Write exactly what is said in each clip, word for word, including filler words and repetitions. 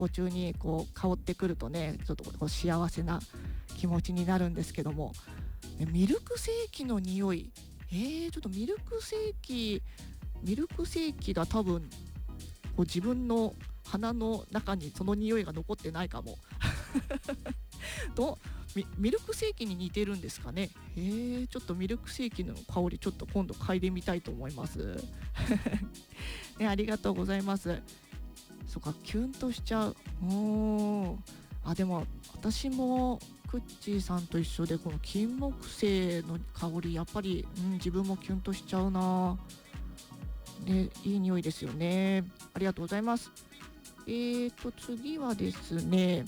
歩中にこう香ってくるとね、ちょっとこう幸せな気持ちになるんですけども、ミルクセーキの匂い、えー、ちょっとミルクセーキミルクセーキが多分こう自分の鼻の中にその匂いが残ってないかもどミ, ミルクセーキに似てるんですかね。えー、ちょっとミルクセーキの香りちょっと今度嗅いでみたいと思いますね、ありがとうございます。そっか、キュンとしちゃう。おー、あ、でも私もクッチーさんと一緒で、この金木犀の香りやっぱり、うん、自分もキュンとしちゃうな、ね、いい匂いですよね。ありがとうございます。えーと次はですね、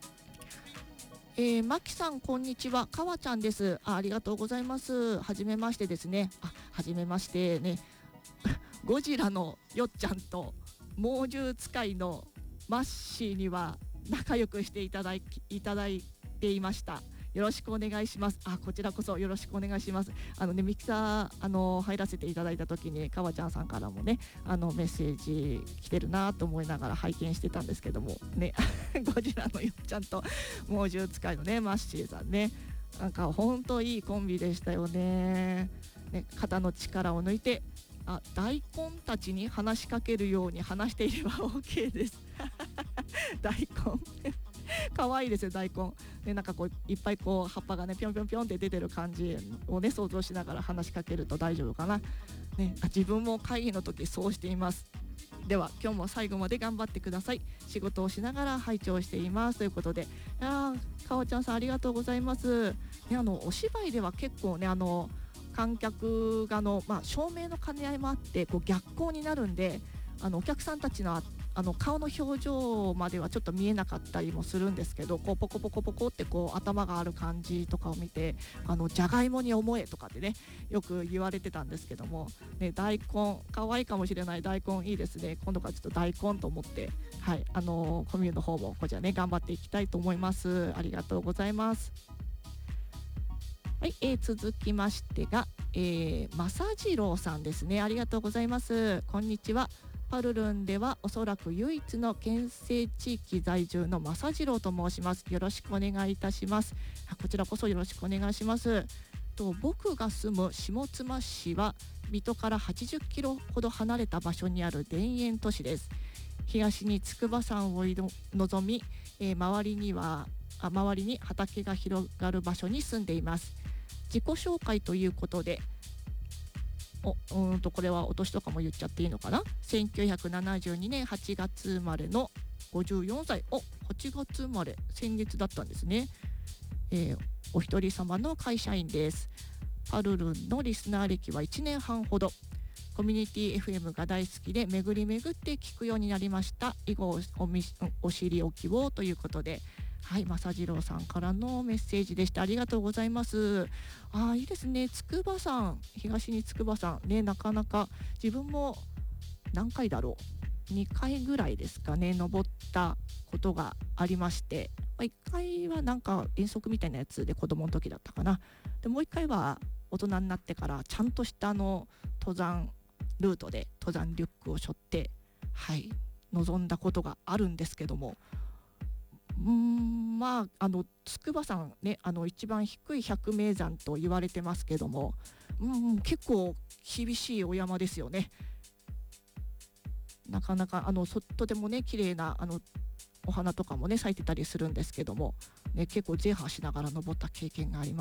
えー、マキさんこんにちは、かわちゃんです。 あ, ありがとうございます。はじめましてですね。あ、はじめましてねゴジラのよっちゃんと猛獣使いのマッシーには仲良くしていただい、いただいていました。よろしくお願いします。あ、こちらこそよろしくお願いします。あのね、ミキサーあの入らせていただいた時にかわちゃんさんからもね、あのメッセージ来てるなと思いながら拝見してたんですけどもねゴジラのよっちゃんと猛獣使いのねマッシーさんね、なんか本当いいコンビでしたよね。ね、肩の力を抜いて、あ、大根たちに話しかけるように話していれば OK です大根可愛いですよ大根ね。なんかこういっぱいこう葉っぱがねぴょんぴょんぴょんって出てる感じをね想像しながら話しかけると大丈夫かな、ね、あ、自分も会議の時そうしています。では今日も最後まで頑張ってください。仕事をしながら拝聴していますということで、あ、かわちゃんさんありがとうございます、ね、あのお芝居では結構ね、あの観客がの、まあ、照明の兼ね合いもあってこう逆光になるんで、あのお客さんたちのああの顔の表情まではちょっと見えなかったりもするんですけど、こうポコポコポコってこう頭がある感じとかを見て、あのじゃがいもに思えとかってねよく言われてたんですけども、ね、大根可愛いかもしれない。大根いいですね。今度からちょっと大根と思って、はい、あのコミュの方もこちらね頑張っていきたいと思います。ありがとうございます。はい、えー、続きましてが、えー、まさじろうさんですね。ありがとうございます。こんにちは。パルルンではおそらく唯一の県西地域在住のまさじろうと申します。よろしくお願いいたします。こちらこそよろしくお願いします。と僕が住む下妻市は水戸からはちじゅっキロほど離れた場所にある田園都市です。東に筑波山を望み、えー、周りにはあ周りに畑が広がる場所に住んでいます。自己紹介ということで、おうーんとこれはお年とかも言っちゃっていいのかな。せんきゅうひゃくななじゅうにねんはちがつ生まれのごじゅうよんさい。お、はちがつ生まれ、先月だったんですね。えー、お一人様の会社員です。パルルンのリスナー歴はいちねんはんほど。コミュニティ エフエム が大好きで巡り巡って聞くようになりました。以後 お, みお知りおきをということで、はい、まさじろうさんからのメッセージでした。ありがとうございます。あ、いいですね。筑波山、東に筑波山ね、なかなか自分も何回だろうにかいぐらいですかね登ったことがありまして、まあ、いっかいはなんか遠足みたいなやつで子供の時だったかな。でもういっかいは大人になってからちゃんとしたあの登山ルートで登山リュックを背負って、はい、臨んだことがあるんですけども、うーんまああの筑波山ね、あの一番低い百名山と言われてますけども、うん結構厳しいお山ですよね。なかなかあのそとてもね綺麗なあのお花とかもね咲いてたりするんですけども、ね、結構ゼーハーしながら登った経験があります。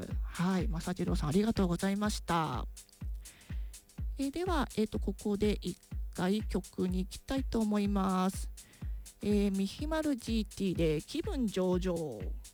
はい、まさじろうさんありがとうございました。えー、では、えーと、ここで一回曲に行きたいと思います。えー、ミヒマル ジーティー で気分上々。